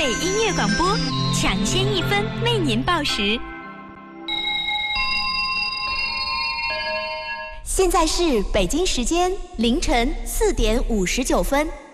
美音乐广播，抢先1分为您报时。现在是北京时间凌晨4点59分。